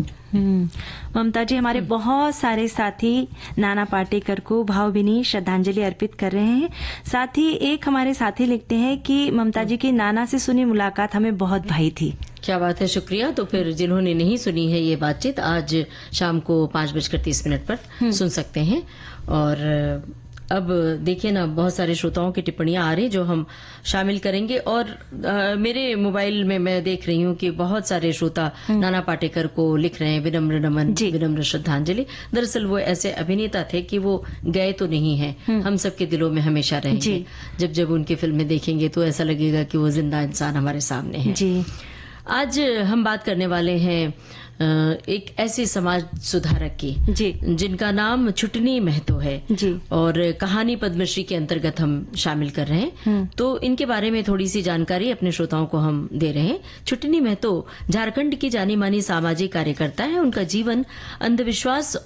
ममता जी, हमारे बहुत सारे साथी नाना पाटेकर को भावभीनी श्रद्धांजलि अर्पित कर रहे हैं। साथ ही एक हमारे साथी लिखते हैं कि ममता जी की नाना से सुनी मुलाकात हमें बहुत भाई थी। क्या बात है, शुक्रिया। तो फिर जिन्होंने नहीं सुनी है ये बातचीत, आज शाम को 5:30 पर सुन सकते हैं। और अब देखिए ना, बहुत सारे श्रोताओं की टिप्पणियां आ रही जो हम शामिल करेंगे। और मेरे मोबाइल में मैं देख रही हूँ कि बहुत सारे श्रोता नाना पाटेकर को लिख रहे हैं विनम्र नमन, विनम्र श्रद्धांजलि। दरअसल वो ऐसे अभिनेता थे कि वो गए तो नहीं है, हम सबके दिलों में हमेशा रहेंगे। जब जब उनकी फिल्में देखेंगे तो ऐसा लगेगा कि वो जिंदा इंसान हमारे सामने है। जी। आज हम बात करने वाले हैं एक ऐसे समाज सुधारक की जिनका नाम छुटनी महतो है जी। और कहानी पद्मश्री के अंतर्गत हम शामिल कर रहे हैं। तो इनके बारे में थोड़ी सी जानकारी अपने श्रोताओं को हम दे रहे हैं। छुटनी महतो झारखंड की जानी मानी सामाजिक कार्यकर्ता है। उनका जीवन अंधविश्वास